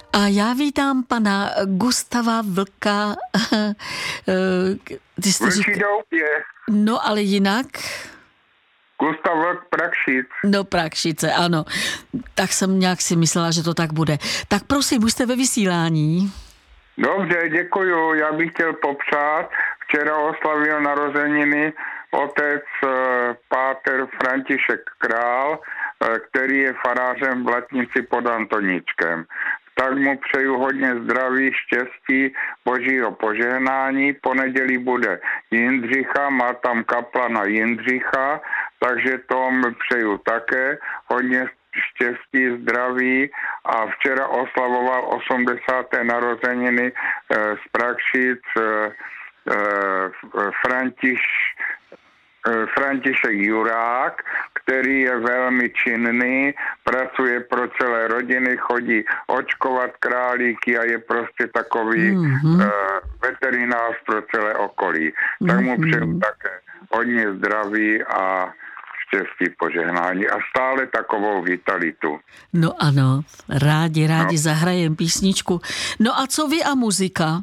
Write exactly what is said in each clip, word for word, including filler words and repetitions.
A já vítám pana Gustava Vlka. Ty jste Vlčí řík... doupě. No, ale jinak? Gustav Vlk, Prakšic. No, Prakšice, ano. Tak jsem nějak si myslela, že to tak bude. Tak prosím, už jste ve vysílání. Dobře, děkuju. Já bych chtěl popřát. Včera oslavil narozeniny otec páter František Král, který je farářem v Blatnici pod Antoničkem. Tak mu přeju hodně zdraví, štěstí, božího požehnání. Po neděli bude Jindřicha, má tam kaplana Jindřicha, takže to mu přeju také hodně štěstí, zdraví a včera oslavoval osmdesáté narozeniny z Prakšic Františ František Jurák, který je velmi činný, pracuje pro celé rodiny, chodí očkovat králíky a je prostě takový mm-hmm. uh, veterinář pro celé okolí. Mm-hmm. Tak mu přeju také hodně zdraví a štěstí, požehnání a stále takovou vitalitu. No ano, rádi, rádi no. zahrajem písničku. No a co vy a muzika?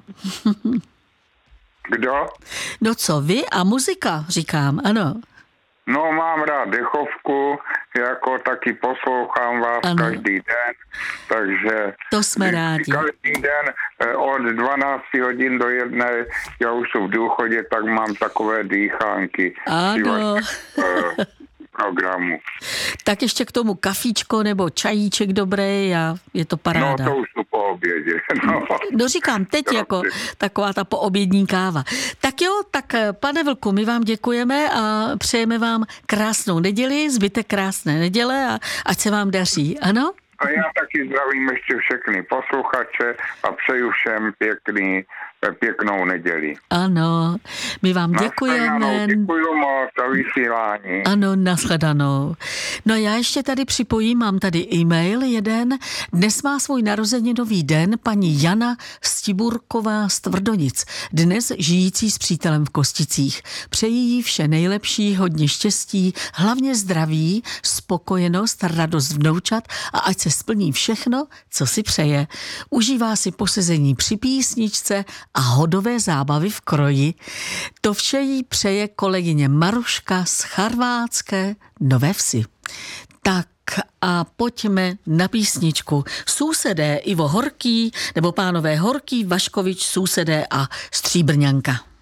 Kdo? No co vy a muzika, říkám, ano. No mám rád dechovku, jako taky poslouchám vás ano. každý den, takže... To jsme rádi. Každý den od dvanácti hodin do jedné, já už jsem v důchodě, tak mám takové dýchánky. Ano. Programu. Tak ještě k tomu kafíčko nebo čajíček dobrý a je to paráda. No to už jsou po obědě. No, no říkám, teď to jako taková ta poobědní káva. Tak jo, tak pane Vlku, my vám děkujeme a přejeme vám krásnou neděli, zbytek krásné neděle a ať se vám daří, ano? A já taky zdravím ještě všechny posluchače a přeju všem pěkný, pěknou neděli. Ano, my vám děkujeme. Děkuju moc za vysílání. Ano, nashledanou. No já ještě tady připojím, mám tady e-mail jeden. Dnes má svůj narozeninový den paní Jana Stiburková z Tvrdonic, dnes žijící s přítelem v Kosticích. Přeji jí vše nejlepší, hodně štěstí, hlavně zdraví, spokojenost, radost vnoučat a ať se splní všechno, co si přeje. Užívá si posezení při písničce a hodové zábavy v kroji. To vše jí přeje kolegyně Maruška z Charvátské Nové Vsi. Tak a pojďme na písničku. Sousedé Ivo Horký nebo pánové Horký, Vaškovič, Sousedé a Stříbrňanka.